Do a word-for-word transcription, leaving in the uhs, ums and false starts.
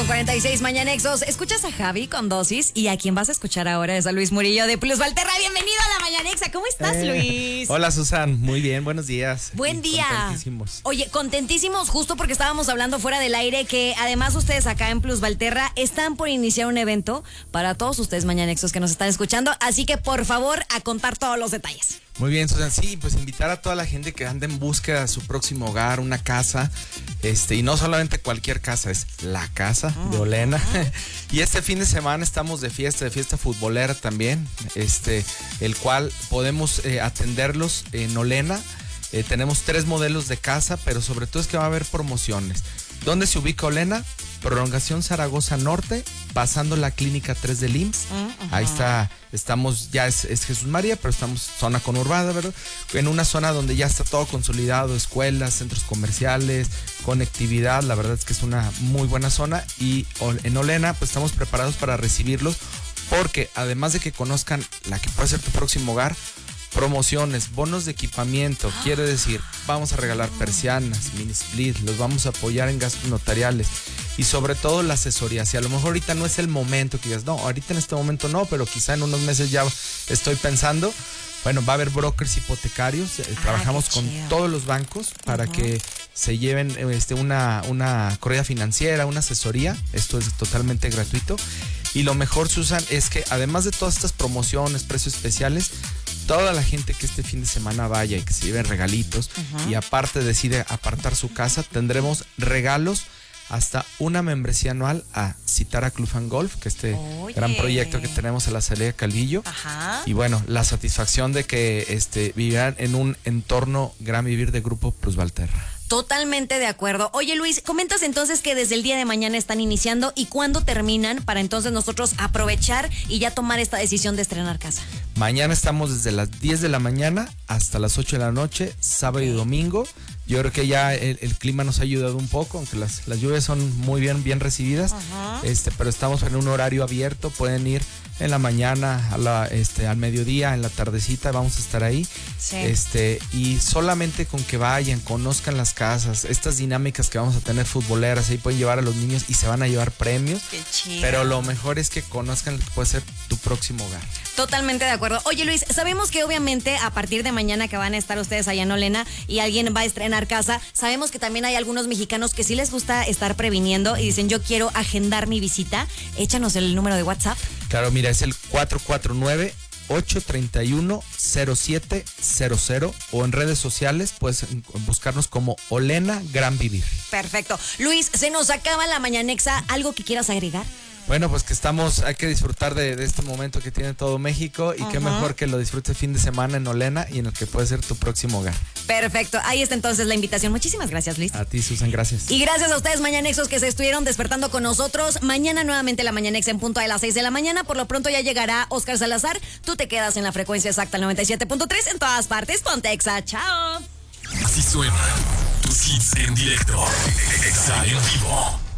con cuarenta y seis Mañanexos. Escuchas a Javi con Dosis y a quien vas a escuchar ahora es a Luis Murillo de Plus Valterra. Bienvenido a la Mañanexa. ¿Cómo estás, eh, Luis? Hola, Susan. Muy bien, buenos días. Buen y día. Contentísimos. Oye, contentísimos justo porque estábamos hablando fuera del aire que además ustedes acá en Plus Valterra están por iniciar un evento para todos ustedes Mañanexos que nos están escuchando. Así que por favor a contar todos los detalles. Muy bien, Susan. Sí, pues invitar a toda la gente que anda en búsqueda de su próximo hogar, una casa, este, y no solamente cualquier casa, es la casa de Olena. Y este fin de semana estamos de fiesta, de fiesta futbolera también, este, el cual podemos eh, atenderlos en Olena. Eh, tenemos tres modelos de casa, pero sobre todo es que va a haber promociones. ¿Dónde se ubica Olena? Prolongación Zaragoza Norte, pasando la clínica tres del I M S S. Uh-huh. Ahí está, estamos, ya es, es Jesús María, pero estamos zona conurbada, ¿verdad? En una zona donde ya está todo consolidado, escuelas, centros comerciales, conectividad, la verdad es que es una muy buena zona. Y en Olena, pues estamos preparados para recibirlos, porque además de que conozcan la que puede ser tu próximo hogar, promociones, bonos de equipamiento, quiere decir, vamos a regalar persianas, mini split, los vamos a apoyar en gastos notariales y sobre todo la asesoría. Si a lo mejor ahorita no es el momento que digas, no, ahorita en este momento no, pero quizá en unos meses ya estoy pensando, bueno, va a haber brokers hipotecarios, eh, ah, trabajamos con todos los bancos para uh-huh. que se lleven este, una, una corrida financiera, una asesoría, esto es totalmente gratuito. Y lo mejor, Susan, es que además de todas estas promociones, precios especiales, toda la gente que este fin de semana vaya y que se lleve regalitos uh-huh. y aparte decide apartar su casa, tendremos regalos hasta una membresía anual a Citara Club and Golf, que este Oye. gran proyecto que tenemos en la salida Calvillo. Ajá. Y bueno, la satisfacción de que este, vivirán en un entorno gran vivir de Grupo Plus Valterra. Totalmente de acuerdo. Oye, Luis, comentas entonces que desde el día de mañana están iniciando y cuándo terminan para entonces nosotros aprovechar y ya tomar esta decisión de estrenar casa. Mañana estamos desde las diez de la mañana hasta las ocho de la noche, sábado y domingo. Yo creo que ya el, el clima nos ha ayudado un poco, aunque las, las lluvias son muy bien, bien recibidas, uh-huh. este, pero estamos en un horario abierto, pueden ir en la mañana, a la, este, al mediodía, en la tardecita, vamos a estar ahí. Sí. Este, y solamente con que vayan, conozcan las casas, estas dinámicas que vamos a tener futboleras, ahí pueden llevar a los niños y se van a llevar premios. Qué chido. Pero lo mejor es que conozcan lo que puede ser tu próximo hogar. Totalmente de acuerdo. Oye, Luis, sabemos que obviamente a partir de mañana que van a estar ustedes allá en Olena y alguien va a estrenar casa, sabemos que también hay algunos mexicanos que sí les gusta estar previniendo y dicen, yo quiero agendar mi visita. Échanos el número de WhatsApp. Claro, mira, es el cuatro cuatro nueve, ocho tres uno, cero siete cero cero o en redes sociales puedes buscarnos como Olena Gran Vivir. Perfecto. Luis, se nos acaba la Mañanexa. ¿Algo que quieras agregar? Bueno, pues que estamos, hay que disfrutar de, de este momento que tiene todo México y uh-huh. qué mejor que lo disfrutes fin de semana en Olena y en el que puede ser tu próximo hogar. Perfecto, ahí está entonces la invitación. Muchísimas gracias, Luis. A ti, Susan, gracias. Y gracias a ustedes, Mañanexos, que se estuvieron despertando con nosotros. Mañana nuevamente la Mañanexa en punto de las seis de la mañana. Por lo pronto ya llegará Oscar Salazar. Tú te quedas en la frecuencia exacta, el noventa y siete punto tres en todas partes. Ponte Exa, chao. Así suena tus hits en directo. Exa en vivo.